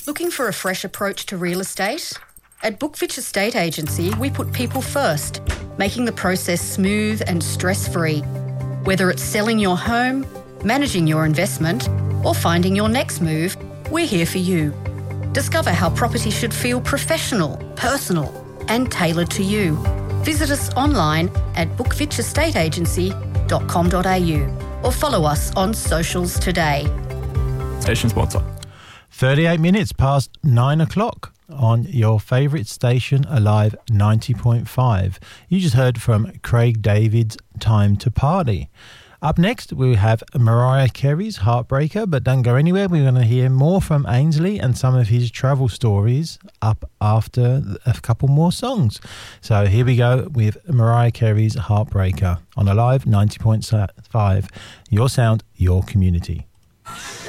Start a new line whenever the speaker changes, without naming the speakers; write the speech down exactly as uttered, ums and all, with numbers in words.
Looking for a fresh approach to real estate? At Bookfitch Estate Agency, we put people first, making the process smooth and stress-free. Whether it's selling your home, managing your investment, or finding your next move, we're here for you. Discover how property should feel professional, personal, and tailored to you. Visit us online at bookfitch estate agency dot com dot a u or follow us on socials today.
Station sponsor.
thirty-eight minutes past nine o'clock on your favourite station, Alive ninety point five. You just heard from Craig David's Time to Party. Up next, we have Mariah Carey's Heartbreaker, but don't go anywhere. We're going to hear more from Ainsley and some of his travel stories up after a couple more songs. So here we go with Mariah Carey's Heartbreaker on Alive ninety point five. Your sound, your community.